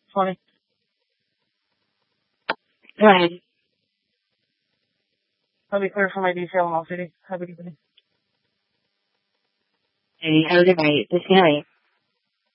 Funny. Go ahead. I'll be clear for my detail in all city. Have a good day. Have a good night. Disconnect.